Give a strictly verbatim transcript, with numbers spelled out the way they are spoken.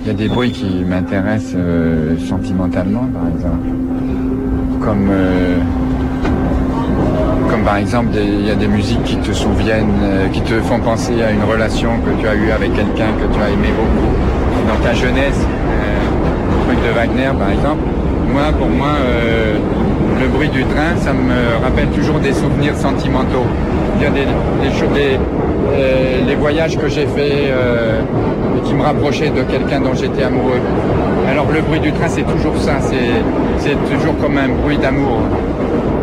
Il y a des bruits qui m'intéressent euh, sentimentalement, par exemple. Comme, euh, comme par exemple, des, il y a des musiques qui te souviennent, euh, qui te font penser à une relation que tu as eue avec quelqu'un que tu as aimé beaucoup. Dans ta jeunesse, euh, le truc de Wagner, par exemple. Moi, pour moi, euh, le bruit du train, ça me rappelle toujours des souvenirs sentimentaux. Il y a des, des, des, euh, les voyages que j'ai faits euh, qui me rapprochaient de quelqu'un dont j'étais amoureux. Alors le bruit du train, c'est toujours ça, c'est, c'est toujours comme un bruit d'amour.